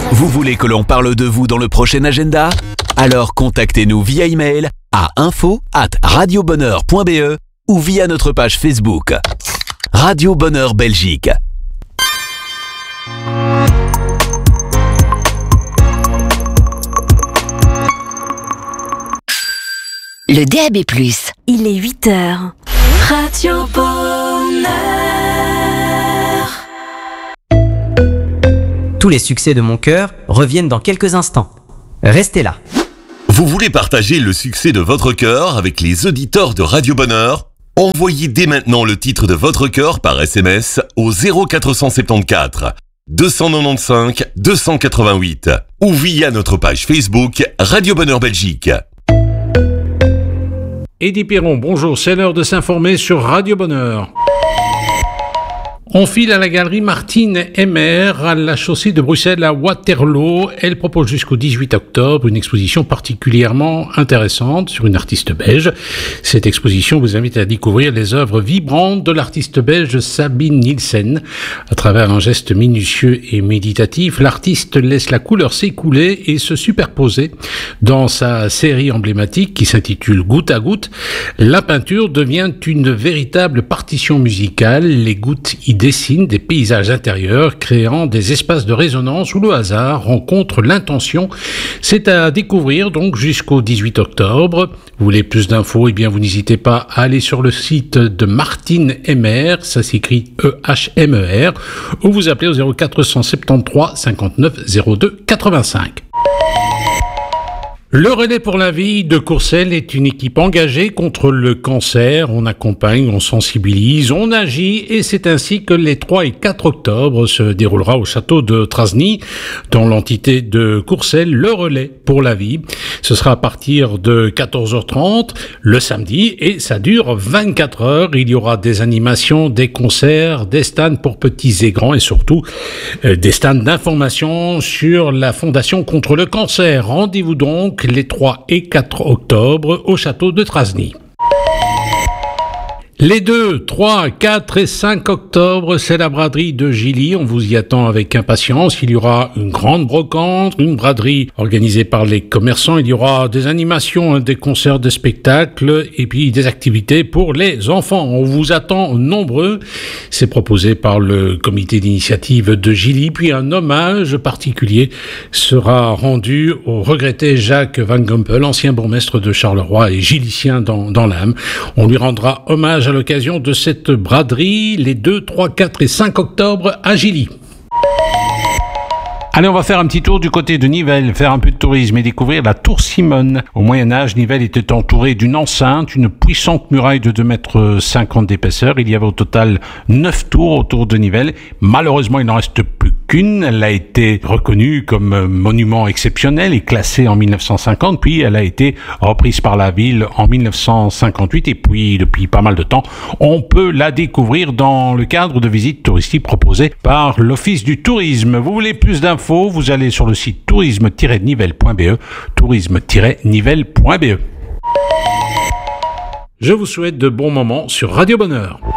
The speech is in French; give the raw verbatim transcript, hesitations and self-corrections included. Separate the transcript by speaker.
Speaker 1: Vous voulez que l'on parle de vous dans le prochain agenda? Alors contactez-nous via email à info arobase radio bonheur point b e ou via notre page Facebook. Radio Bonheur Belgique.
Speaker 2: Le D A B plus.
Speaker 3: Il est huit heures. Radio Bonheur.
Speaker 4: Tous les succès de mon cœur reviennent dans quelques instants. Restez là.
Speaker 5: Vous voulez partager le succès de votre cœur avec les auditeurs de Radio Bonheur? Envoyez dès maintenant le titre de votre cœur par S M S au zéro quatre cent soixante-quatorze deux cent quatre-vingt-quinze deux cent quatre-vingt-huit ou via notre page Facebook Radio Bonheur Belgique.
Speaker 6: Eddie Perron, bonjour, c'est l'heure de s'informer sur Radio Bonheur. On file à la galerie Martine Emmer à la chaussée de Bruxelles à Waterloo. Elle propose jusqu'au dix-huit octobre une exposition particulièrement intéressante sur une artiste belge. Cette exposition vous invite à découvrir les œuvres vibrantes de l'artiste belge Sabine Nielsen. À travers un geste minutieux et méditatif, l'artiste laisse la couleur s'écouler et se superposer. Dans sa série emblématique qui s'intitule Goutte à goutte, la peinture devient une véritable partition musicale. Les gouttes y dessine des paysages intérieurs, créant des espaces de résonance où le hasard rencontre l'intention. C'est à découvrir donc jusqu'au dix-huit octobre. Vous voulez plus d'infos? Eh bien, vous n'hésitez pas à aller sur le site de Martine Emmer, ça s'écrit E H M E R, ou vous appelez au zéro quatre cent soixante-treize cinquante-neuf zéro deux quatre-vingt-cinq. Le Relais pour la vie de Courcelles est une équipe engagée contre le cancer. On accompagne, on sensibilise, on agit et c'est ainsi que les trois et quatre octobre se déroulera au château de Trasny, dans l'entité de Courcelles, le Relais pour la vie. Ce sera à partir de quatorze heures trente le samedi et ça dure vingt-quatre heures. Il y aura des animations, des concerts, des stands pour petits et grands et surtout euh, des stands d'information sur la Fondation contre le cancer. Rendez-vous donc les trois et quatre octobre au château de Trasny. Les deux, trois, quatre et cinq octobre, c'est la braderie de Gilly. On vous y attend avec impatience. Il y aura une grande brocante, une braderie organisée par les commerçants. Il y aura des animations, des concerts, des spectacles et puis des activités pour les enfants. On vous attend nombreux. C'est proposé par le comité d'initiative de Gilly. Puis un hommage particulier sera rendu au regretté Jacques Van Gumpel, ancien bourgmestre de Charleroi et gillicien dans, dans l'âme. On lui rendra hommage à l'occasion de cette braderie les deux, trois, quatre et cinq octobre à Gilly. Allez, on va faire un petit tour du côté de Nivelles, faire un peu de tourisme et découvrir la tour Simone. Au Moyen-Âge, Nivelles était entourée d'une enceinte, une puissante muraille de deux mètres cinquante d'épaisseur. Il y avait au total neuf tours autour de Nivelles. Malheureusement, il n'en reste plus qu'une. Elle a été reconnue comme monument exceptionnel et classée en mille neuf cent cinquante, puis elle a été reprise par la ville en mille neuf cent cinquante-huit et puis depuis pas mal de temps, on peut la découvrir dans le cadre de visites touristiques proposées par l'Office du tourisme. Vous voulez plus d'infos? Vous allez sur le site tourisme tiret nivelles point b e, tourisme tiret nivelles point b e. Je vous souhaite de bons moments sur Radio Bonheur.